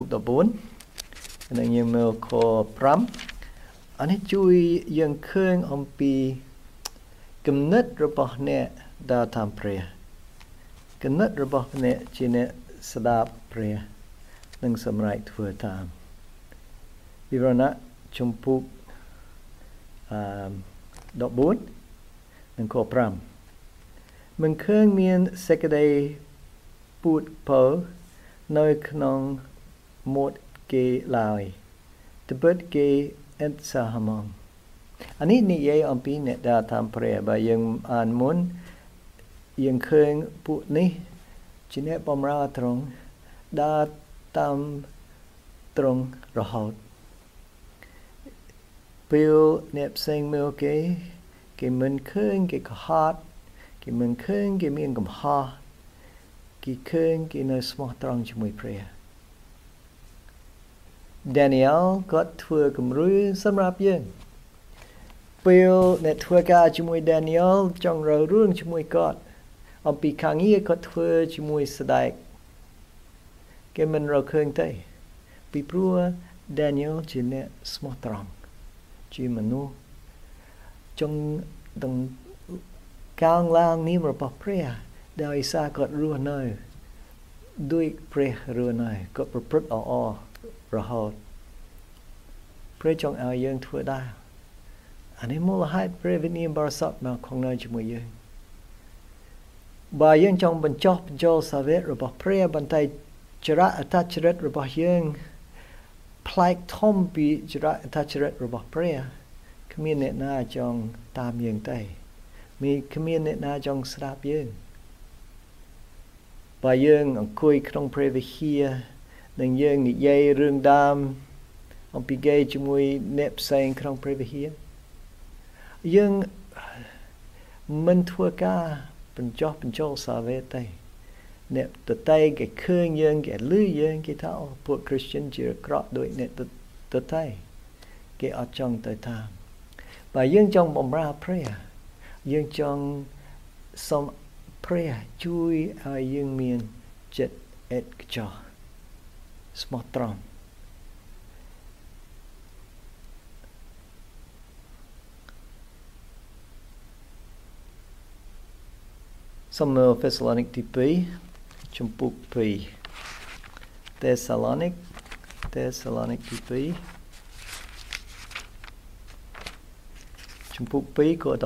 14 នឹងយើងមើលខ5អានេះជួយយើងឃើញអំពីគំនិតរបស់អ្នកដែលតាមព្រះគំនិតរបស់អ្នកជាអ្នកស្ដាប់ព្រះនិងសម្រេចធ្វើតាមវិវរណៈជំពូក14និងខ5មិនឃើញមានសេចក្តីពួតពោលនៅក្នុងមាត់គេឡើយត្បិតគេអិតសាហមងអានេះនិយាយអំពីអ្នកដែលតាមព្រះបើយើងអានមុនយើងឃើញពួកនេះជាអ្នកបម្រើត្រង់ដើរតាមត្រង់រហូតពេលអ្នកផ្សេងមើលគេមិនឃើញគេកុហកគេមិនឃើញគេមានកំហុសគេឃើញគេនៅស្មោះត្រង់ជាមួយព្រះ Daniel គាត់ធ្វើគំរូសម្រាប់យើងពេលអ្នកធ្វើការជាមួយ Daniel ចង់រើរឿងជាមួយគាត់អំពីការងារគាត់ធ្វើជាមួយស្ដេចគេមិនរកឃើញទេពីព្រោះ Daniel ជាអ្នកស្មោះត្រង់ជាមនុស្សចង់ដឹងកាងឡើងនាមរបស់ព្រះដោយសារគាត់រស់នៅដោយព្រះរស់នៅគាត់ប្រព្រឹត្តល្អរហូតព្រះចង់ឲ្យយើងធ្វើដែរអានេះមូលហេតុព្រះវិញ្ញាណបរិសុទ្ធមកក្នុងនៅជាមួយយើងបើយើងចង់បញ្ចុះបញ្ចូលសាវករបស់ព្រះបន្តែចរិតអត្តចរិតរបស់យើងប្លែកធំពីចរិតអត្តចរិតរបស់ព្រះគ្មានអ្នកណាចង់តាមយើងទេគ្មានអ្នកណាចង់ស្ដាប់យើងបើយើងអង្គុយក្នុងព្រះវិហារនិងយើងនិយាយរឿងដើមអំពីគេជាមួយអ្នកផ្សេងក្នុងព្រះវិហារយើងមិនធ្វើការបញ្ចុះបញ្ចូលសាវកទេអ្នកតតែគេឃើញយើងគេលឺយើងគេថាពួក Christian ជាក្រក់ដូចអ្នកតតែគេអត់ចង់ទៅតាមបើយើងចង់បម្រើព្រះយើងចង់សូមព្រះជួយឲ្យយើងមានចិត្តឥតខ្ចោះស្មោះត្រង់សំណួរ Thessalonik ទី2ជំពូក2 Thessalonik ទី2ជំពូក2ខ13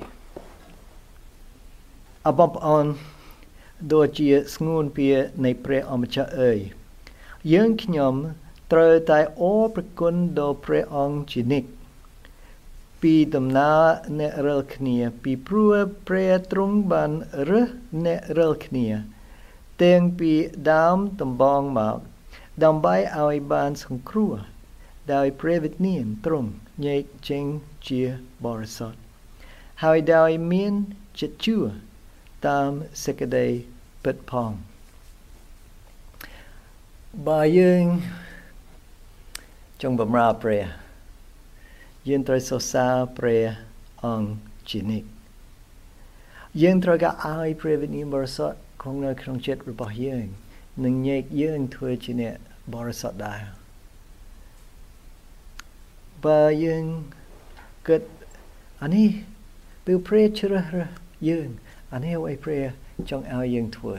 បងប្អូនដូចជាស្ងួនពីនៃព្រះអម្ចាស់អើយយើងខ្ញុំត្រូវតែអរព្រគុណដល់ព្រះអង្គជានិច្ចពីដំណើរអ្នករាល់គ្នាពីព្រោះព្រះទ្រង់បានរើសអ្នករាល់គ្នាទាំងពីដើមដំបូងមកដើម្បីឲ្យបានសង្គ្រោះដោយព្រះវិញ្ញាណទ្រង់ញែកចេញជាបរិសុទ្ធហើយដោយមានចិត្តជឿតាមសេចក្តីពិតផងបើយើងចង់បម្រើព្រះយើងត្រូវសរសើរព្រះអង្គជានិច្ចយើងត្រូវការឲ្យព្រះវិញ្ញាណបរិសុទ្ធគង់នៅក្នុងចិត្តរបស់យើងនិងញែកយើងធ្វើជាអ្នកបរិសុទ្ធដែរបើយើងគិតអានេះពេលព្រះជ្រើសរើសយើងអានេះឲ្យព្រះចង់ឲ្យយើងធ្វើ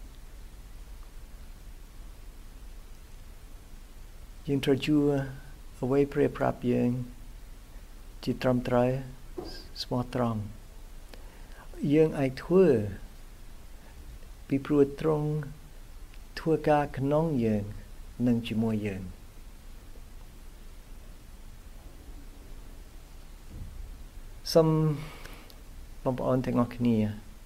យើងត្រូវជឿអ្វីព្រះប្រាប់យើងជាត្រឹមត្រូវស្មោះត្រង់យើងអាចធ្វើពីព្រោះទ្រង់ធ្វើការក្នុងយើងនិងជាមួយយើងសូមបងប្អូនទាំងអស់គ្នា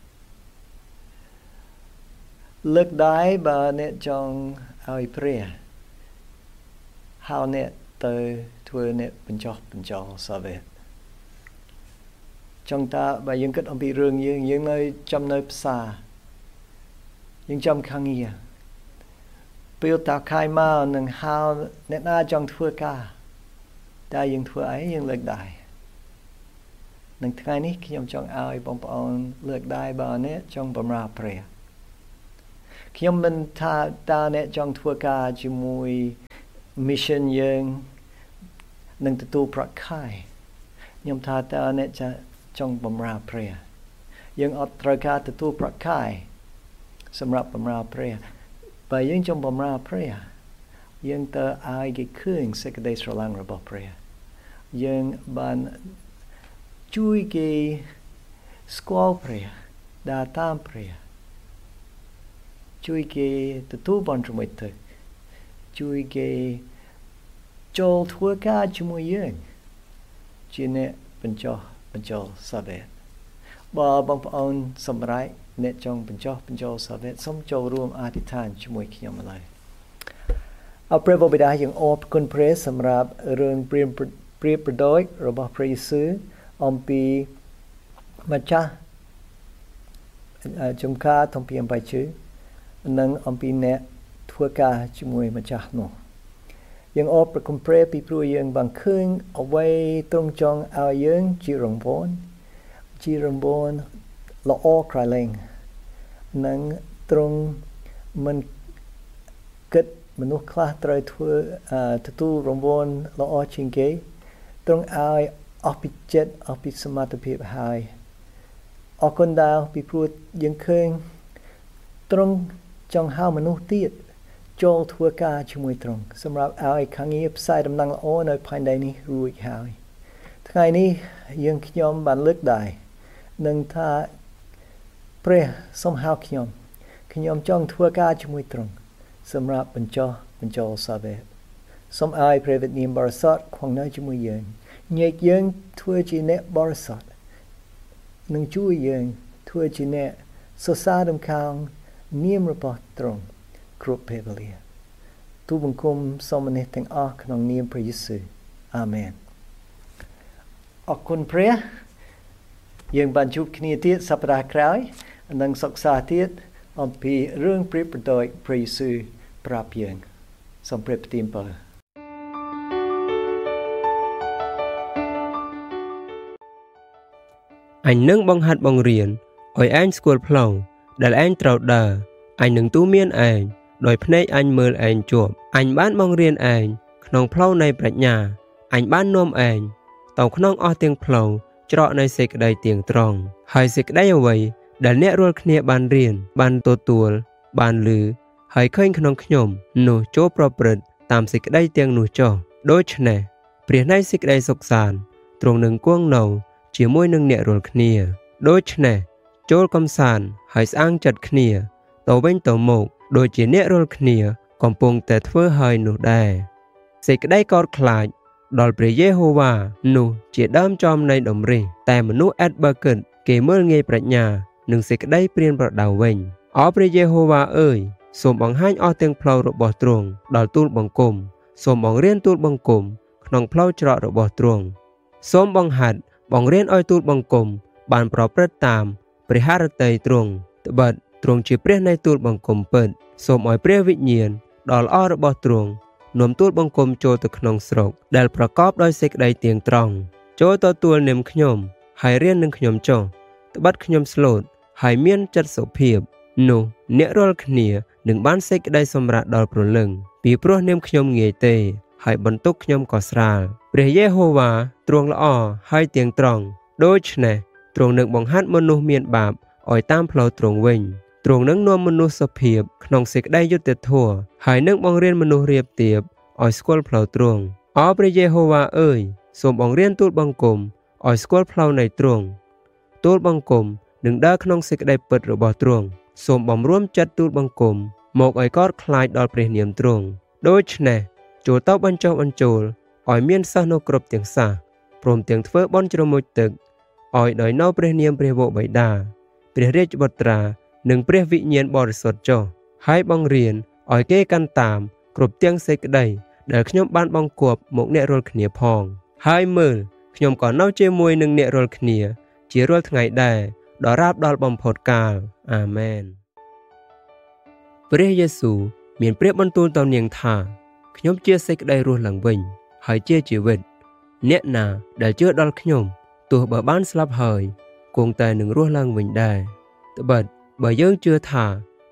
លើកដៃបើអ្នកចង់ឲ្យព្រះហៅអ្នកទៅធ្វើអ្នកបញ្ចុះបញ្ចូលសាវកចង់តាបើយើងគិតអំពីរឿងយើងនៅចំនៅផ្សារយើងចំខាងងារពេលតាខាយមកនឹងហៅអ្នកណាចង់ធ្វើការតែយើងធ្វើអីយើងលើកដៃនឹងថ្ងៃនេះខ្ញុំចង់ឲ្យបងប្អូនលើកដៃបើអ្នកចង់បម្រើព្រះខ្ញុំមិនថាតើអ្នកចង់ធ្វើការជាមួយ mission យើងនឹងទទួលប្រាក់ខែខ្ញុំថាតើអ្នកចង់បម្រើព្រះយើងអត់ត្រូវការទទួលប្រាក់ខែសម្រាប់បម្រើព្រះបើយើងចង់បម្រើព្រះយើងទៅឲ្យគេឃើញសេចក្តីស្រឡាញ់របស់ព្រះយើងបានជួយគេស្គាល់ព្រះដើរតាមព្រះជួយគេទទួលបានជំនួយទឹកជួយគេចូលធ្វើការជាមួយយើងជាអ្នកបញ្ចុះសាវេតបើបងប្អូនសម្រេចអ្នកចង់បញ្ចុះសាវេតសូមចូលរួមអធិដ្ឋានជាមួយខ្ញុំឥឡូវអរព្រះបិតាយើងអរគុណព្រះសម្រាប់រឿងព្រាបប្រដូចរបស់ព្រះយេស៊ូវអំពីម្ចាស់ចំការទំពីអំបីជឿនិងអំពីអ្នកធ្វើការជាមួយម្ចាស់នោះយើងអរគុណព្រះពីព្រោះយើងបានឃើញអ្វីទ្រង់ចង់ឲ្យយើងជារង្វាន់ល្អក្រៃលែងនិងទ្រង់មិនគិតមនុស្សខ្លះត្រូវធ្វើទទួលរង្វាន់ល្អជាងគេទ្រង់ឲ្យអស់ពីចិត្តអស់ពីសមត្ថភាពហើយអរគុណដែរពីព្រោះយើងឃើញទ្រង់ចង់ហៅមនុស្សទៀតចូលធ្វើការជាមួយទ្រង់សម្រាប់ឲ្យខាងងារផ្សាយដំណឹងល្អនៅផែនដីនេះរួចហើយថ្ងៃនេះយើងខ្ញុំបានលើកដែរនឹងថាព្រះសូមហៅខ្ញុំចង់ធ្វើការជាមួយទ្រង់សម្រាប់បញ្ចុះសាវេតសូមឲ្យព្រះវិញ្ញាណបរិសុទ្ធគង់នៅជាមួយយើងញែកយើងធ្វើជាអ្នកបរិសុទ្ធនឹងជួយយើងធ្វើជាអ្នកសរសើរដំណើរនាមរបស់ទ្រង់គ្រប់ពេលវេលាទូលបង្គំសូមនេះទាំងអស់ក្នុងនាមព្រះយេស៊ូវអាមែនអរគុណព្រះយើងបានជួបគ្នាទៀតសប្តាហ៍ក្រោយនិងសិក្សាទៀតអំពីរឿងព្រាបប្រដូចព្រះយេស៊ូវប្រាប់យើងសូមព្រះប្រទានពរអញនឹងបង្ហាត់បង្រៀនឲ្យឯងស្គាល់ផ្លូវដែលឯងត្រូវដើរអញនឹងទូមានឯងដោយភ្នែកអញមើលឯងជាប់អញបានបង្រៀនឯងក្នុងផ្លូវនៃប្រាជ្ញាអញបាននាំឯងទៅក្នុងអស់ទាំងផ្លូវច្រកនៃសេចក្តីទៀងត្រង់ហើយសេចក្តីអ្វីដែលអ្នករាល់គ្នាបានរៀនបានទទួលបានឮហើយឃើញក្នុងខ្ញុំនោះចូលប្រព្រឹត្តតាមសេចក្តីទាំងនោះចុះដូច្នេះព្រះនៃសេចក្តីសុខសាន្តទ្រង់នឹងគង់នៅជាមួយនឹងអ្នករាល់គ្នាដូច្នេះចូលកំសាន្តហើយស្អាងចិត្តគ្នាទៅវិញទៅមកដូចជាអ្នករាល់គ្នាកំពុងតែធ្វើហើយនោះដែរសេចក្តីកោតខ្លាចដល់ព្រះយេហូវ៉ានោះជាដើមចំនៃដំរីតែមនុស្សអេតបើគិតគេមើលងាយប្រាជ្ញានិងសេចក្តីព្រានប្រដៅវិញអោព្រះយេហូវ៉ាអើយសូមបង្ហាញអស់ទាំងផ្លូវរបស់ទ្រង់ដល់ទូលបង្គំសូមបង្រៀនទូលបង្គំក្នុងផ្លូវច្រករបស់ទ្រង់សូមបង្ហាត់បង្រៀនឲ្យទូលបង្គំបានប្រព្រឹត្តតាមព្រះハរតីទ្រង់ត្បិតទ្រង់ជាព្រះនៃទូលបង្គំពិតសូមឲ្យព្រះវិញ្ញាណដ៏ល្អរបស់ទ្រង់នាំទូលបង្គំចូលទៅក្នុងស្រុកដែលប្រកបដោយសេចក្តីទៀងត្រង់ចូលទទួលនាមខ្ញុំហើយរៀននឹងខ្ញុំចុះត្បិតខ្ញុំស្លូតហើយមានចិត្តសុភាពនោះអ្នករាល់គ្នានឹងបានសេចក្តីសម្រេចដល់ព្រលឹងពីព្រោះនាមខ្ញុំងាយទេហើយបន្ទុកខ្ញុំក៏ស្រាលព្រះយេហូវ៉ាទ្រង់ល្អហើយទៀងត្រង់ដូច្នេះទ្រង់នឹងបង្ហាត់មនុស្សមានបាបឲ្យតាមផ្លូវទ្រង់វិញទ្រង់នឹងនាំមនុស្សសុភាពក្នុងសេចក្តីយុត្តិធម៌ហើយនឹងបង្រៀនមនុស្សរាបទាបឲ្យស្គាល់ផ្លូវទ្រង់អោព្រះយេហូវ៉ាអើយសូមបង្រៀនទូលបង្គំឲ្យស្គាល់ផ្លូវនៃទ្រង់ទូលបង្គំនឹងដើរក្នុងសេចក្តីពិតរបស់ទ្រង់សូមបំរួមចិត្តទូលបង្គំមកឲ្យកោតខ្លាចដល់ព្រះនាមទ្រង់ដូច្នេះចូលទៅបញ្ចុះបញ្ចូលឲ្យមានសិស្សនៅគ្រប់ទាំងសាសព្រមទាំងធ្វើបុណ្យជ្រមុជទឹកឲ្យដោយនៅព្រះនាមព្រះវរបិតាព្រះរាជបុត្រានិងព្រះវិញ្ញាណបរិសុទ្ធចុះហើយបង្រៀនឲ្យគេកាន់តាមគ្រប់ទាំងសេចក្តីដែលខ្ញុំបានបង្គាប់មកអ្នករាល់គ្នាផងហើយមើលខ្ញុំក៏នៅជាមួយនឹងអ្នករាល់គ្នាជារាល់ថ្ងៃដែរដរាបដល់បំផុតកាលអាមែនព្រះយេស៊ូវមានព្រះបន្ទូលទៅនាងថាខ្ញុំជាសេចក្តីរស់ឡើងវិញហើយជាជីវិតអ្នកណាដែលជឿដល់ខ្ញុំទោះបើបានស្លាប់ហើយគង់តែនឹងរស់ឡើងវិញដែរត្បិតបើយើងជឿថា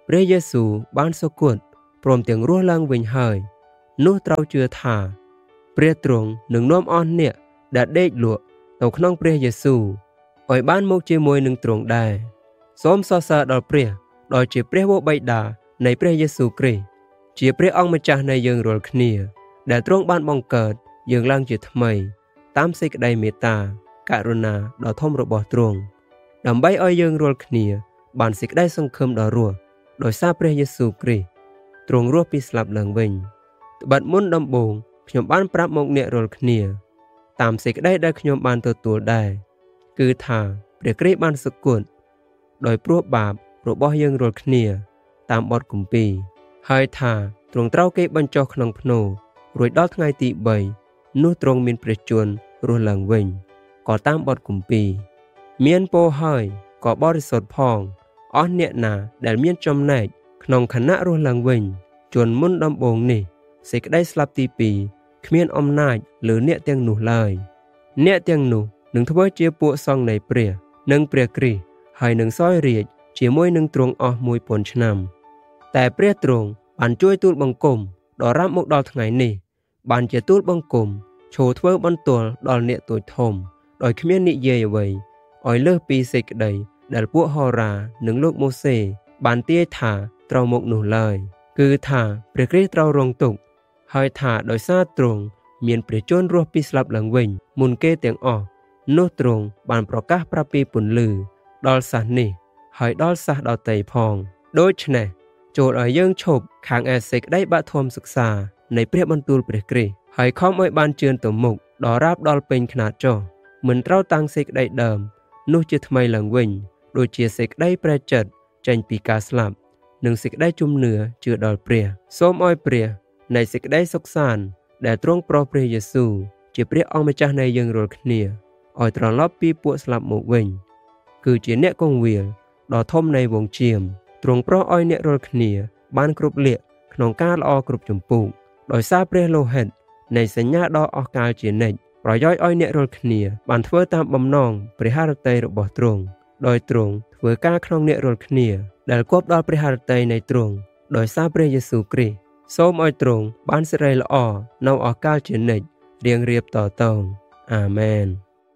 ព្រះយេស៊ូវបានសុគតព្រមទាំងរស់ឡើងវិញហើយនោះត្រូវជឿថាព្រះទ្រង់នឹងនាំអស់អ្នកដែលដេកលក់នៅក្នុងព្រះយេស៊ូវឲ្យបានមកជាមួយនឹងទ្រង់ដែរសូមសរសើរដល់ព្រះដោយជាព្រះវរបិតានៃព្រះយេស៊ូវគ្រីស្ទជាព្រះអង្គម្ចាស់នៃយើងរាល់គ្នាដែលទ្រង់បានបង្កើតយើងឡើងជាថ្មីតាមសេចក្តីមេត្តាករុណាដ៏ធំរបស់ទ្រង់ដើម្បីឲ្យយើងរាល់គ្នាបានសេចក្តីសង្ឃឹមដ៏រស់ដោយសារព្រះយេស៊ូវគ្រីស្ទទ្រង់រស់ពីស្លាប់ឡើងវិញត្បិតមុនដំបូងខ្ញុំបានប្រាប់មកអ្នករាល់គ្នាតាមសេចក្តីដែលខ្ញុំបានទទួលដែរគឺថាព្រះគ្រីស្ទបានសុគតដោយព្រោះបាបរបស់យើងរាល់គ្នាតាមបទគម្ពីរហើយថាទ្រង់ត្រូវគេបញ្ចុះក្នុងភ្នូររួចដល់ថ្ងៃទី3នោះទ្រង់មានព្រះជន្មរស់ឡើងវិញក៏តាមបទគម្ពីរមានពរហើយក៏បរិសុទ្ធផងអស់អ្នកណាដែលមានចំណែកក្នុងខណៈរស់ឡើងវិញជនមុនដំបូងនេះសេចក្តីស្លាប់ទី2គ្មានអំណាចលើអ្នកទាំងនោះឡើយអ្នកទាំងនោះនឹងធ្វើជាពួកសង្ឃនៃព្រះនិងព្រះគ្រីស្ទហើយនឹងសោយរាជ្យជាមួយនឹងទ្រង់អស់1000ឆ្នាំតែព្រះទ្រង់បានជួយទូលបង្គំដល់រាប់មកដល់ថ្ងៃនេះបានជាទូលបង្គំឈរធ្វើបន្ទាល់ដល់អ្នកតូចធំដោយគ្មាននិយាយអ្វីឲ្យលើសពីសេចក្តីដែលពួកហោរានិងលោកម៉ូសេបានទាយថាត្រូវមកនោះឡើយគឺថាព្រះគ្រីស្ទត្រូវរងទុក្ខហើយថាដោយសារទ្រង់មានព្រះជន្មរស់ពីស្លាប់ឡើងវិញមុនគេទាំងអស់នោះទ្រង់បានប្រកាសប្រាប់ពីពន្លឺដល់សាសនេះហើយដល់សាសដទៃផងដូច្នេះចូលឲ្យយើងឈប់ខាងឯសេចក្តីបាក់ធំសិក្សានៃព្រះបន្ទូលព្រះគ្រីស្ទហើយខំឲ្យបានជឿនទៅមុខដល់រាបដល់ពេញខ្នាតចុះមិនត្រូវតាំងសេចក្តីដើមនោះជាថ្មីឡើងវិញដូចជាសេចក្តីប្រែចិត្តចេញពីការស្លាប់និងសេចក្តីជំនឿជឿដល់ព្រះសូមឲ្យព្រះនៃសេចក្តីសុខសាន្តដែលទ្រង់ប្រោសព្រះយេស៊ូវជាព្រះអង្គម្ចាស់នៃយើងរាល់គ្នាឲ្យត្រឡប់ពីពួកស្លាប់មកវិញគឺជាអ្នកគង្វាលដ៏ធំនៃវង្សជាមទ្រង់ប្រោសឲ្យអ្នករាល់គ្នាបានគ្រប់លៀកក្នុងការល្អគ្រប់ចម្ពោះដោយសារព្រះលោហិតនៃសញ្ញាដ៏អស្ចារ្យជានិច្ចប្រយោជន៍ឲ្យអ្នករាល់គ្នាបានធ្វើតាមបំណងព្រះハរតីរបស់ទ្រង់ដោយទ្រង់ធ្វើការក្នុងអ្នករាល់គ្នាដែលគប់ដល់ព្រះハរតីនៃទ្រង់ដោយសារព្រះយេស៊ូវគ្រីស្ទសូមឲ្យទ្រង់បានសេរីល្អនៅអកាលជានិច្ចរៀងរៀបតទៅអាមែន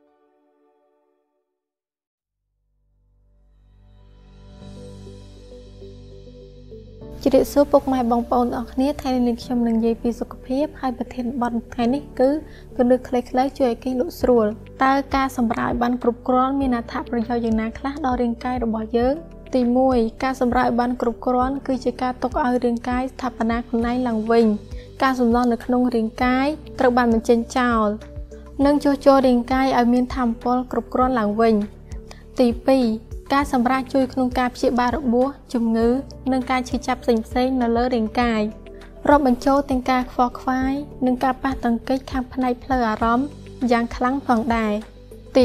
ជម្រាបសួរពុកម៉ែបងប្អូនទាំងអស់គ្នាថ្ងៃនេះខ្ញុំនឹងនិយាយពីសុខភាពហើយប្រធានបទថ្ងៃនេះគឺគន្លឹះខ្លីៗជួយឲ្យគេងលក់ស្រួលតើការសម្រាកបានគ្រប់គ្រាន់មានអត្ថប្រយោជន៍យ៉ាងណាខ្លះដល់រាងកាយរបស់យើងទី1ការសម្រាកបានគ្រប់គ្រាន់គឺជាការទុកឲ្យរាងកាយស្ថាបនាខ្លួនឯងឡើងវិញការសំណល់នៅក្នុងរាងកាយត្រូវបានបញ្ចេញចោលនិងជួសជុលរាងកាយឲ្យមានថាមពលគ្រប់គ្រាន់ឡើងវិញទី2ការសម្រាកជួយក្នុងការព្យាបាលរបួសជំងឺនិងការឈឺចាប់ផ្សេងៗនៅលើរាងកាយរាប់បញ្ចូលទាំងការខ្វល់ខ្វាយនិងការប៉ះទង្គិចខាងផ្នែកផ្លូវអារម្មណ៍យ៉ាងខ្លាំងផងដែរទី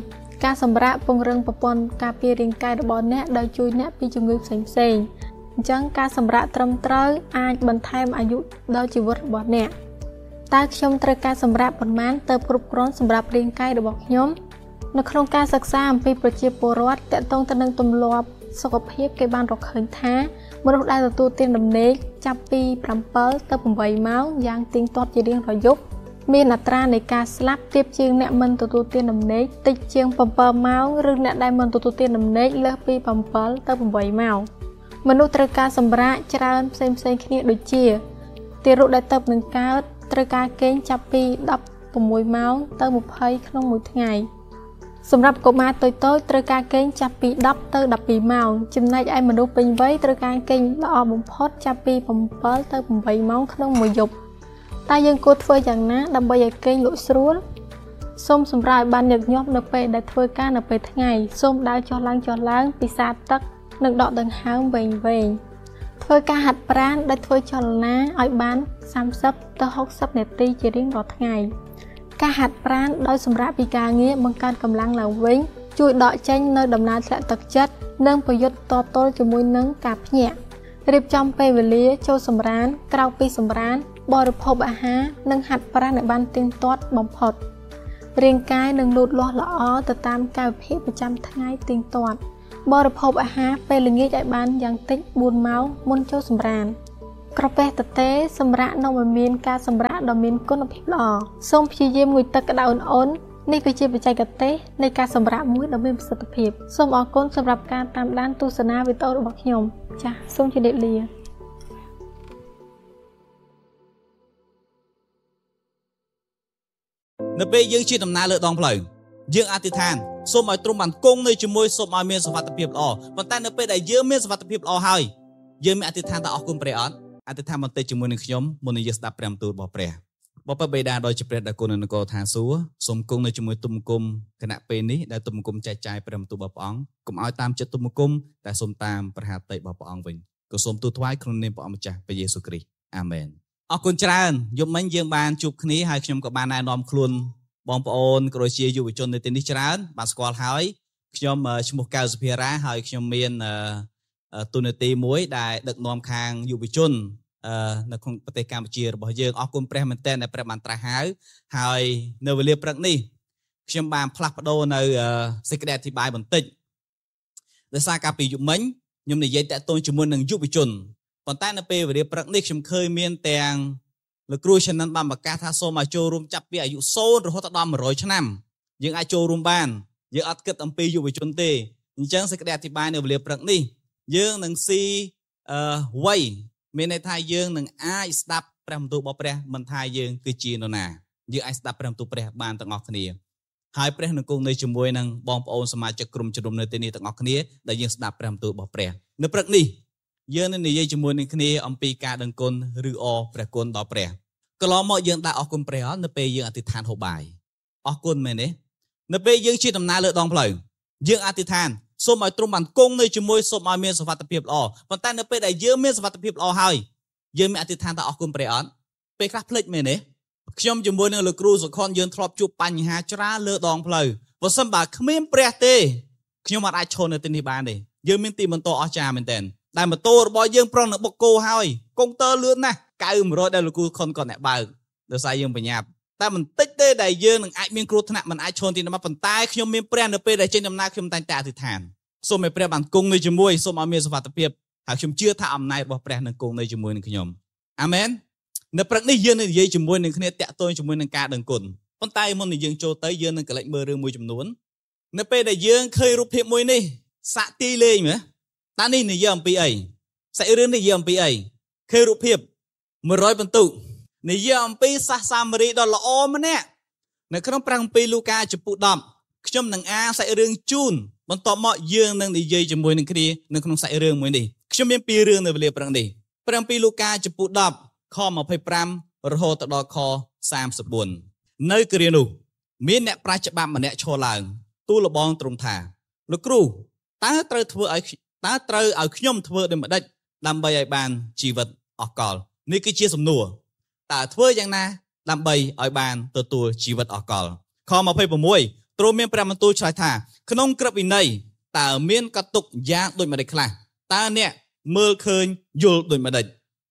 3ការសម្រាកពង្រឹងប្រព័ន្ធការពាររាងកាយរបស់អ្នកដោយជួយអ្នកពីជំងឺផ្សេងៗអញ្ចឹងការសម្រាកត្រឹមត្រូវអាចបន្ថែមអាយុដល់ជីវិតរបស់អ្នកតើខ្ញុំត្រូវការសម្រាកប៉ុន្មានទៅគ្រប់គ្រាន់សម្រាប់រាងកាយរបស់ខ្ញុំនៅក្នុងការសិក្សាអំពីប្រជាពលរដ្ឋទាក់ទងទៅនឹងទម្លាប់សុខភាពគេបានរកឃើញថាមនុស្សដែលទទួលទានដំណេកចាប់ពី7ទៅ8ម៉ោងយ៉ាងទៀងទាត់ជារៀងរាល់យប់មានអត្រានៃការស្លាប់ទាបជាងអ្នកមិនទទួលទានដំណេកតិចជាង7ម៉ោងឬអ្នកដែលមិនទទួលទានដំណេកលើសពី7ទៅ8ម៉ោងមនុស្សត្រូវការសម្រាកច្រើនផ្សេងៗគ្នាដូចជាទារកដែលទៅនឹងកើតត្រូវការគេងចាប់ពី16ម៉ោងទៅ20ក្នុងមួយថ្ងៃសម្រាប់កុមារតូចៗត្រូវការគេងចាប់ពី10ទៅ12ម៉ោងចំណែកឯមនុស្សពេញវ័យត្រូវការគេងល្អបំផុតចាប់ពី7ទៅ8ម៉ោងក្នុងមួយយប់តើយើងគួរធ្វើយ៉ាងណាដើម្បីឲ្យគេងលក់ស្រួលសូមសម្រាកឲ្យបានញឹកញាប់នៅពេលដែលធ្វើការនៅពេលថ្ងៃសូមដើរចុះឡើងពិសាទឹកនិងដកដង្ហើមវែងធ្វើការហាត់ប្រាណដោយធ្វើចលនាឲ្យបាន30ទៅ60នាទីជារៀងរាល់ថ្ងៃការហាត់ប្រាណដោយសម្រាកពីការងារបង្កើនកម្លាំងឡើងវិញជួយដកចេញនៅដំណើរធ្លាក់ទឹកចិត្តនិងប្រយុទ្ធតទល់ជាមួយនឹងការភ្ញាក់រៀបចំពេលវេលាចូលសម្រានក្រៅពីសម្រានបរិភោគអាហារនិងហាត់ប្រាណឲ្យបានទៀងទាត់បំផុតរាងកាយនឹងលូតលាស់ល្អទៅតាមកាលវិភាគប្រចាំថ្ងៃទៀងទាត់បរិភោគអាហារពេលល្ងាចឲ្យបានយ៉ាងតិច4ម៉ោងមុនចូលសម្រានក្រពះតទេសម្រាប់នំឲ្យមានការសម្រាកដ៏មានគុណភាពល្អសូមព្យាយាមងូតទឹកក្តៅអូនៗនេះគឺជាបច្ចេកទេសនៃការសម្រាកមួយដ៏មានប្រសិទ្ធភាពសូមអរគុណសម្រាប់ការតាមដានទស្សនាវីដេអូរបស់ខ្ញុំចាសសូមជម្រាបលានៅពេលយើងជិះដំណើរលើដងផ្លូវយើងអធិដ្ឋានសូមឲ្យទ្រង់បានគង់នៅជាមួយសូមឲ្យមានសុវត្ថិភាពល្អប៉ុន្តែនៅពេលដែលយើងមានសុវត្ថិភាពល្អហើយយើងមានអធិដ្ឋានថាអរគុណព្រះអត់អធិដ្ឋានបន្តិចជាមួយនឹងខ្ញុំមុននឹងយើងស្ដាប់ព្រះបន្ទូលរបស់ព្រះបបិបិតាដោយជាព្រះដែលគុណនៅនគរឋានសួគ៌សូមគង់នៅជាមួយទុំគុំគណៈពេលនេះដែលទុំគុំចែកចាយព្រះបន្ទូលរបស់ព្រះអង្គកុំឲ្យតាមចិត្តទុំគុំតែសូមតាមព្រះហត្ថីរបស់ព្រះអង្គវិញក៏សូមទូលថ្វាយក្នុងនាមព្រះអង្គម្ចាស់ព្រះយេស៊ូវគ្រីស្ទអាមែនអរគុណច្រើនយប់មិញយើងបានជួបគ្នាហើយខ្ញុំក៏បានណែនាំខ្លួនបងប្អូនក៏ដូចជាយុវជននៅទីនេះច្រើនបានស្គាល់ហើយខ្ញុំឈ្មោះកៅសុភារ៉ាហើយខ្ញុំមានទូនាទីមួយដែលដឹកនាំខាងយុវជននៅក្នុងប្រទេសកម្ពុជារបស់យើងអរគុណព្រះមែនទែនដែលព្រះបានត្រាស់ហៅហើយនៅវេលាព្រឹកនេះខ្ញុំបានផ្លាស់ប្ដូរនៅសេចក្តីអធិប្បាយបន្តិចដោយសារកាលពីយប់មិញខ្ញុំនិយាយតាក់ទងជាមួយនឹងយុវជនប៉ុន្តែនៅពេលវេលាព្រឹកនេះខ្ញុំឃើញមានទាំងលោកគ្រូឆានបានប្រកាសថាសូមឲ្យចូលរួមចាប់ពីអាយុ0រហូតដល់100ឆ្នាំយើងអាចចូលរួមបានយើងអត់គិតអំពីយុវជនទេអញ្ចឹងសេចក្តីអធិប្បាយនៅវេលាព្រឹកនេះយើងនឹងស៊ីវ័យមានន័យថាយើងនឹងអាចស្ដាប់ព្រះបន្ទូលរបស់ព្រះមិនថាយើងគឺជានរណាយើងអាចស្ដាប់ព្រះបន្ទូលព្រះបានទាំងអស់គ្នាហើយព្រះនឹងគង់នៅជាមួយនឹងបងប្អូនសមាជិកក្រុមជំនុំនៅទីនេះទាំងអស់គ្នាដែលយើងស្ដាប់ព្រះបន្ទូលរបស់ព្រះនៅព្រឹកនេះយើងនឹងនិយាយជាមួយនឹងគ្នាអំពីការដឹងគុណឬអរព្រះគុណដល់ព្រះកន្លងមកយើងដាក់អរគុណព្រះនៅពេលយើងអធិដ្ឋានហូបបាយអរគុណមែនទេនៅពេលយើងជិះដំណើរលើដងផ្លូវយើងអធិដ្ឋានសូមឲ្យទ្រង់បានគង់នៅជាមួយសូមឲ្យមានសុវត្ថិភាពល្អប៉ុន្តែនៅពេលដែលយើងមានសុវត្ថិភាពល្អហើយយើងមានអធិដ្ឋានថាអរគុណព្រះអត់ពេលខ្លះភ្លេចមែនទេខ្ញុំជាមួយនឹងលោកគ្រូសុខុនយើងធ្លាប់ជួបបញ្ហាច្រើនលើដងផ្លូវបើសិនបើគ្មានព្រះទេខ្ញុំអាចឈរនៅទីនេះបានទេយើងមានទីបន្ទាល់អស្ចារ្យមែនទែនដែលម៉ូតូរបស់យើងប្រឹងនឹងបុកគោហើយកុងទ័រលឿនណាស់900ដែលលោកគ្រូខុនគាត់អ្នកបើកដោយសារយើងបញ្ញាប់តែមិនតិចទេដែលយើងនឹងអាចមានគ្រោះថ្នាក់មិនអាចឈរទីនោះប៉ុន្តែខ្ញុំមានព្រះនៅពេលដែលចេញដំណើរខ្ញុំតែងតែអធិដ្ឋានសូមឲ្យព្រះបានគង់នៅជាមួយសូមឲ្យមានសុវត្ថិភាពហើយខ្ញុំជឿថាអំណាចរបស់ព្រះនឹងគង់នៅជាមួយនឹងខ្ញុំអាមែននៅព្រឹកនេះយើងនឹងនិយាយជាមួយនឹងគ្នាតាក់ទងជាមួយនឹងការដឹងគុណប៉ុន្តែមុននឹងយើងចូលទៅយើងនឹងកលិចមើលរឿងមួយចំនួននៅពេលដែលយើងឃើញរូបភាពមួយនេះសាក់ទីលេងមើលតើនេះនិយាយអំពីអីសាច់រឿងនេះនិយាយអំពីអីឃើញរូបភាព100បន្ទុកនិយាយអំពីសាសសាមារីដ៏ល្អម្នាក់នៅក្នុងព្រះគម្ពីរលូកាចំពុក10ខ្ញុំនឹងអានសាច់រឿងជូនបន្ទាប់មកយើងនឹងនិយាយជាមួយនឹងគ្នានៅក្នុងសាច់រឿងមួយនេះខ្ញុំមាន2រឿងនៅវេលាព្រឹកនេះព្រះគម្ពីរលូកាចំពុក10ខ25រហូតដល់ខ34នៅគ្រានោះមានអ្នកប្រាជ្ញច្បាប់ម្នាក់ឈរឡើងទូលលបងទ្រង់ថាលោកគ្រូតើត្រូវឲ្យខ្ញុំធ្វើដូចម្ដេចដើម្បីឲ្យបានជីវិតអស់កលនេះគឺជាសំណួរតើធ្វើយ៉ាងណាដើម្បីឲ្យបានទទួលជីវិតអស់កលខ26ទ្រង់មានព្រះបន្ទូលឆ្លើយថាក្នុងក្រឹតវិន័យតើមានកត់ទុកយ៉ាងដូចម្ដេចខ្លះតើអ្នកមើលឃើញយល់ដូចម្ដេច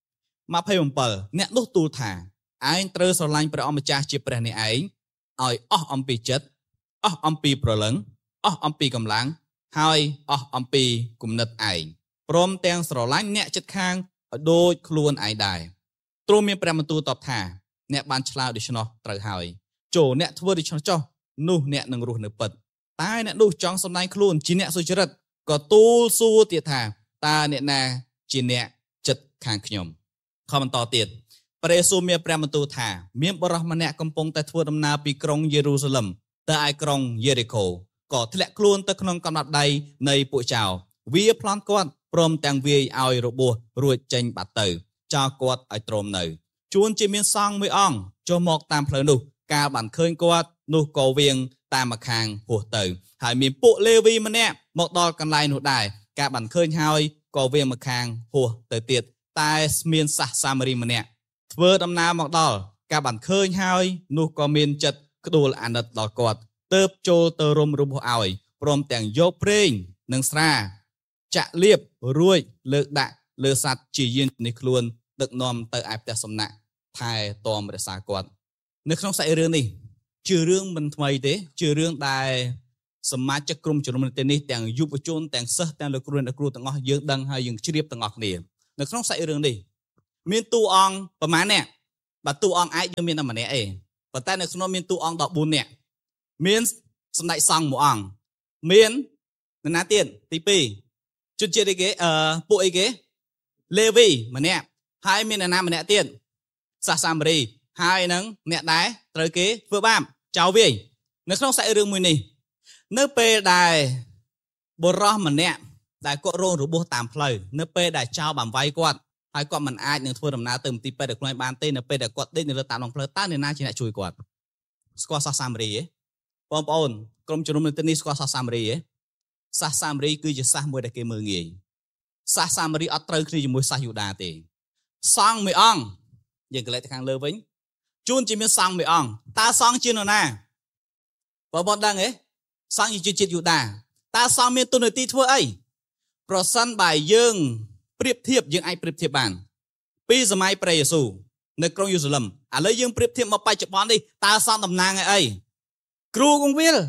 27អ្នកនោះទូលថាឯងត្រូវស្រឡាញ់ព្រះអម្ចាស់ជាព្រះនេះឯងឲ្យអស់អំពីចិត្តអស់អំពីព្រលឹងអស់អំពីកម្លាំងហើយអស់អំពីគំនិតឯងព្រមទាំងស្រឡាញ់អ្នកជិតខាងឲ្យដូចខ្លួនឯងដែរទ្រង់មានព្រះបន្ទូលតបថាអ្នកបានឆ្លើយដូច្នោះត្រូវហើយចូលអ្នកធ្វើដូច្នោះចុះនោះអ្នកនឹងរស់នៅពិតតែអ្នកនោះចង់សម្ដែងខ្លួនជាអ្នកសុចរិតក៏ទូលសួរទៀតថាតើអ្នកណាជាអ្នកចិត្តខាងខ្ញុំខបន្តទៀតព្រះយេស៊ូវមានព្រះបន្ទូលថាមានបរិសម្នាក់កំពុងតែធ្វើដំណើរពីក្រុងយេរូសាឡឹមទៅឯក្រុងយេរីកូក៏ធ្លាក់ខ្លួនទៅក្នុងកំណាប់ដៃនៃពួកចោរវាប្លន់គាត់ព្រមទាំងវាយឲ្យរបួសរួចចេញបាត់ទៅចោលគាត់ឲ្យទ្រាំនៅជួនជាមានសង្ឃមួយអង្គចុះមកតាមផ្លូវនោះកាលបានឃើញគាត់នោះក៏វៀងតាមម្ខាងហួសទៅហើយមានពួកលេវីម្នាក់មកដល់កន្លែងនោះដែរកាលបានឃើញហើយក៏វៀងម្ខាងហួសទៅទៀតតែមានសាសសាមារីម្នាក់ធ្វើដំណើរមកដល់កាលបានឃើញហើយនោះក៏មានចិត្តក្ដួលអាណិតដល់គាត់ទើបចូលទៅរុំរបួសឲ្យព្រមទាំងយកប្រេងនិងស្រាចាក់លាបរួចលើកដាក់លើសัตว์ជាយាននេះខ្លួនដឹកនាំទៅឯផ្ទះសំណាក់ថែទាំរក្សាគាត់នៅក្នុងសាច់រឿងនេះជារឿងមិនថ្មីទេជារឿងដែលសមាជិកក្រុមជំនុំនេះទាំងយុវជនទាំងសិស្សទាំងលោកគ្រូអ្នកគ្រូទាំងអស់យើងដឹងហើយយើងជ្រាបទាំងអស់គ្នានៅក្នុងសាច់រឿងនេះមានតួអង្គប្រមាណអ្នកបាទតួអង្គឯកយើងមានតែម្នាក់ឯងប៉ុន្តែនៅក្នុងមានតួអង្គ14នាក់មានសម្ដេចសង្ឃមួយអង្គមាននរណាទៀតទី2ជនជាតិអីគេពួកអីគេលេវីម្នាក់ហើយមាននរណាម្នាក់ទៀតសាសសាមារីហើយនឹងអ្នកដែរត្រូវគេធ្វើបាបចោលវាយនៅក្នុងសាច់រឿងមួយនេះនៅពេលដែលបុរសម្នាក់ដែលគាត់រងរបួសតាមផ្លូវនៅពេលដែលចោលបំវាយគាត់ហើយគាត់មិនអាចនឹងធ្វើដំណើរទៅមន្ទីរពេទ្យដែលខ្លួនបានទេនៅពេលដែលគាត់ដេកនៅលើតាមដងផ្លូវតើអ្នកណាជាអ្នកជួយគាត់ស្គាល់សាសសាមារីទេបងប្អូនក្រុមជំនុំនេះស្គាល់សាសសាមារីទេសាសសាមារីគឺជាសាសមួយដែលគេមើលងាយសាសសាមារីអត់ត្រូវគ្នាជាមួយសាសយូដាទេសង្ឃមួយអង្គយើងកន្លែងទៅខាងលើវិញជួនជាមានសង្ឃមួយអង្គតើសង្ឃជានរណាបងប្អូនដឹងទេសង្ឃជាជាតិយូដាតើសង្ឃមានតួនាទីធ្វើអីប្រសិនបើយើងប្រៀបធៀបយើងអាចប្រៀបធៀបបានពីសម័យព្រះយេស៊ូវនៅក្រុងយេរូសាឡឹមឥឡូវយើងប្រៀបធៀបមកបច្ចុប្បន្ននេះតើសង្ឃតំណាងអីគ្រូគង្វាល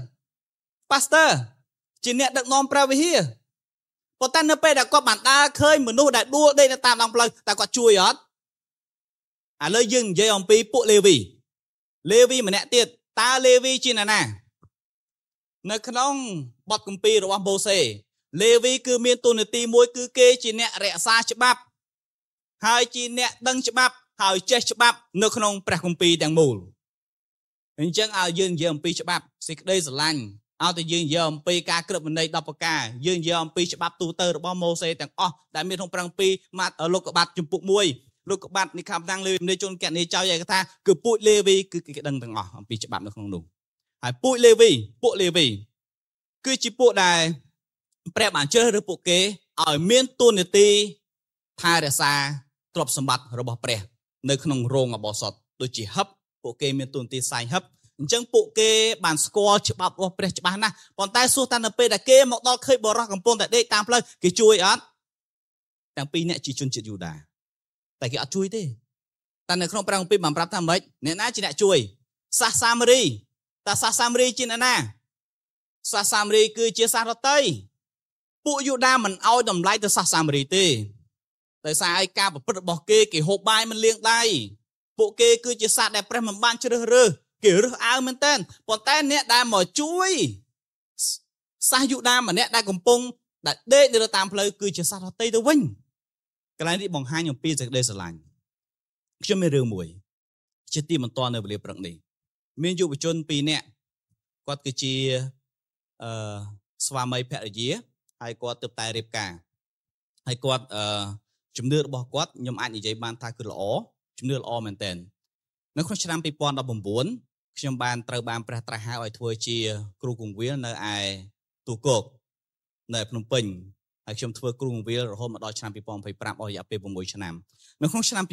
Pastor ជាអ្នកដឹកនាំព្រះវិហារប៉ុន្តែនៅពេលដែលគាត់បានដើរឃើញមនុស្សដែលដួលដេកនៅតាមដងផ្លូវតើគាត់ជួយអត់ឥឡូវយើងនិយាយអំពីពួកលេវីម្នាក់ទៀតតើលេវីជាអ្នកណានៅក្នុងបទគម្ពីររបស់ម៉ូសេលេវីគឺមានតួនាទីមួយគឺគេជាអ្នករក្សាច្បាប់ហើយជាអ្នកដឹងច្បាប់ហើយចេះច្បាប់នៅក្នុងព្រះគម្ពីរទាំងមូលអញ្ចឹងឲ្យយើងនិយាយអំពីច្បាប់សេចក្តីស្រឡាញ់ឲ្យតែយើងនិយាយអំពីការក្រឹតវិន័យ10ប្រការយើងនិយាយអំពីច្បាប់ទូទៅរបស់ម៉ូសេទាំងអស់ដែលមានក្នុងព្រះគម្ពីរម៉ាត់លោកុបាទជំពូក1លោកុបាទនិកាមតាំងលេវីនៃជនកណីចៅឯកថាគឺពួកលេវីគឺគេដឹងទាំងអស់អំពីច្បាប់នៅក្នុងនោះហើយពួកលេវីគឺជាពួកដែលព្រះបានជ្រើសរើសពួកគេឲ្យមានតួនាទីថែរក្សាទ្រព្យសម្បត្តិរបស់ព្រះនៅក្នុងរោងអបោសុតដូចជាហឹបពួកគេមានតួនាទីផ្សាយហឹបអញ្ចឹងពួកគេបានស្គាល់ច្បាប់របស់ព្រះច្បាស់ណាស់ប៉ុន្តែសួរថានៅពេលដែលគេមកដល់ឃើញបរិះកំពុងតែដេកតាមផ្លូវគេជួយអត់ទាំងពីរអ្នកជាជនជាតិយូដាតែគេអត់ជួយទេតែនៅក្នុងព្រះគម្ពីរបានប្រាប់ថាម៉េចអ្នកណាជាអ្នកជួយសាសសាមារីតើសាសសាមារីជាអ្នកណាសាសសាមារីគឺជាសាសរតីពួកយូដាមិនអោយតម្លៃទៅសាសសាមារីទេដោយសារឯការប្រព្រឹត្តរបស់គេហូបបាយមិនលាងដៃពួកគេគឺជាសាសដែលព្រះមិនបានជ្រើសរើសគេរើសអើងមែនតើប៉ុន្តែអ្នកដែលមកជួយសាសយូដាម្នាក់ដែលកំពុងដែលដេកនៅតាមផ្លូវគឺជាសាសរតីទៅវិញកន្លែងនេះបង្ហាញអំពីសេចក្តីស្រឡាញ់ខ្ញុំមានរឿងមួយជាទីបន្ទាល់នៅវេលាព្រឹកនេះមានយុវជន2នាក់គាត់គឺជាស្វាមីភរិយាហើយគាត់ទើបតែរៀបការហើយគាត់ជំនឿរបស់គាត់ខ្ញុំអាចនិយាយបានថាគឺល្អជំនឿល្អមែនទែននៅក្នុងឆ្នាំ2019ខ្ញុំបានត្រូវបានព្រះត្រាស់ហៅឲ្យធ្វើជាគ្រូគង្វាលនៅឯទូគោកនៅភ្នំពេញហើយខ្ញុំធ្វើគ្រូគង្វាលរហូតមកដល់ឆ្នាំ2025អស់រយៈពេល6ឆ្នាំនៅក្នុងឆ្នាំ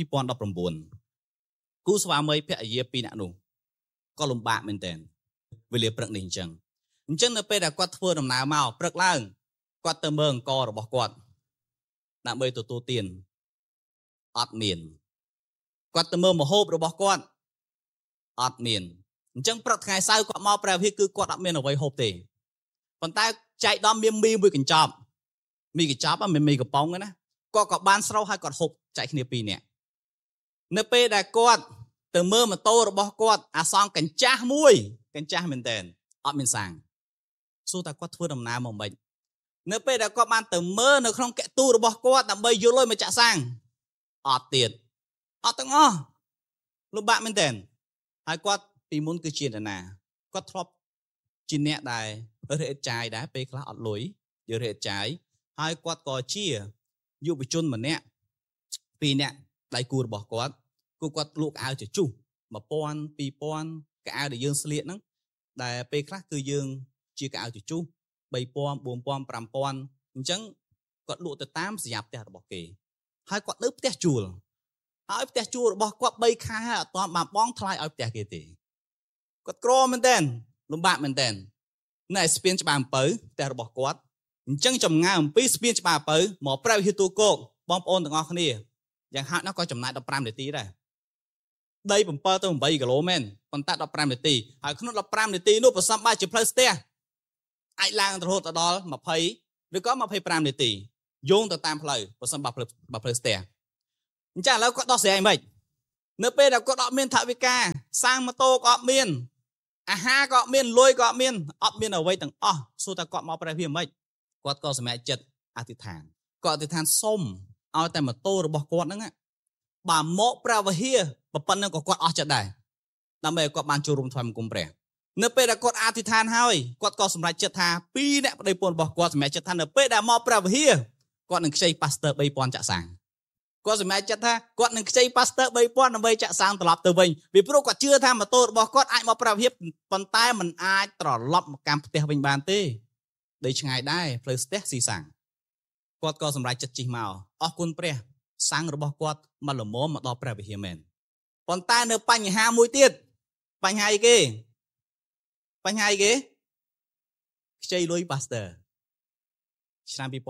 2019គូស្វាមីភរិយា2នាក់នោះក៏លំបាកមែនទែនវេលាព្រឹកនេះអញ្ចឹងនៅពេលដែលគាត់ធ្វើដំណើរមកព្រឹកឡើងគាត់ទៅមើលអង្គរបស់គាត់ដើម្បីទទួលទានអត់មានគាត់ទៅមើលម្ហូបរបស់គាត់អត់មានអញ្ចឹងព្រឹកថ្ងៃសៅរ៍គាត់មកព្រះវិហារគឺគាត់អត់មានអ្វីហូបទេប៉ុន្តែចែកដល់មានមីមួយកញ្ចប់មីកញ្ចប់មិនមីកំប៉ុងទេណាគាត់ក៏បានស្រោហើយគាត់ហូបចែកគ្នា2នាក់នៅពេលដែលគាត់ទៅមើលម៉ូតូរបស់គាត់អាសងកញ្ចាស់មួយកញ្ចាស់មែនតើអត់មានសាំងសួរថាគាត់ធ្វើដំណើរមកមិននៅពេលដែលគាត់បានទៅមើលនៅក្នុងកែទូរបស់គាត់ដើម្បីយកលុយមកចាក់សាំងអត់ទៀតអត់ទាំងអស់លំបាកមែនតើហើយគាត់ពីមុនគឺជានរណាគាត់ធ្លាប់ជាអ្នកដែលរេតចាយដែរពេលខ្លះអត់លុយយករេតចាយហើយគាត់ក៏ជាយុវជនម្នាក់2នាក់ដៃគូរបស់គាត់គាត់លក់អាវជជុះ 1000 2000 កៅអៅដែលយើងស្លៀកហ្នឹងដែលពេលខ្លះគឺយើងជាកៅអៅជជុះ 3000 4000 5000 អញ្ចឹងគាត់លក់ទៅតាមសញ្ញាផ្ទះរបស់គេហើយគាត់នៅផ្ទះជួលហើយផ្ទះជួលរបស់គាត់3ខែហើយអត់ទាន់បានបង់ថ្លៃឲ្យផ្ទះគេទេគាត់ក្រមែនតើលំបាកមែនតើនៅស្ពានច្បារអំពៅផ្ទះរបស់គាត់អញ្ចឹងចម្ងាយអំពីស្ពានច្បារអំពៅមកព្រះវិហារទូគោកបងប្អូនទាំងអស់គ្នាយ៉ាងហោចណាស់ក៏ចំណាយ15នាទីដែរដី7ទៅ8គីឡូមែនប៉ុន្តែ15នាទីហើយក្នុង15នាទីនោះប្រសិនបើជាផ្លូវស្ទះអាចឡើងរហូតដល់20ឬក៏25នាទីយោងទៅតាមផ្លូវបើសិនបើផ្លូវស្ទះអញ្ចឹងឥឡូវគាត់ដោះស្រាយមិននៅពេលដែលគាត់អត់មានថវិកាសាំងម៉ូតូក៏អត់មានអាហារក៏អត់មានលុយក៏អត់មានអ្វីទាំងអស់សួរថាគាត់មកព្រះវិហារមិនគាត់ក៏សម្រេចចិត្តអធិដ្ឋានគាត់អធិដ្ឋានសុំឲ្យតែម៉ូតូរបស់គាត់ហ្នឹងបើមកព្រះវិហារប៉ុណ្ណឹងក៏គាត់អស់ចិត្តដែរដើម្បីឲ្យគាត់បានចូលរួមថ្វាយបង្គំព្រះនៅពេលដែលគាត់អធិដ្ឋានហើយគាត់ក៏សម្រេចចិត្តថា2អ្នកប្តីប្រពន្ធរបស់គាត់សម្រេចចិត្តថានៅពេលដែលមកព្រះវិហារគាត់នឹងខ្ចីប៉ាស្ទ័រ 3000 ចាក់សាំងគាត់សម្រេចចិត្តថាគាត់នឹងខ្ចីប៉ាស្ទ័រ 3000 ដើម្បីចាក់សាំងត្រឡប់ទៅវិញពីព្រោះគាត់ជឿថាម៉ូតូរបស់គាត់អាចមកព្រះវិហារប៉ុន្តែมันអាចត្រឡប់មកកាន់ផ្ទះវិញបានទេដីឆ្ងាយដែរផ្លូវស្ទះស៊ីសាំងគាត់ក៏សម្រេចចិត្តជិះមកអរគុណព្រះសាំងរបស់គាត់មកល្មមមកដល់ព្រះវិហារមែនប៉ុន្តែនៅបញ្ហាមួយទៀតបញ្ហាអីគេខ្ចីលុយប៉ាស្ទ័រឆ្នាំ2019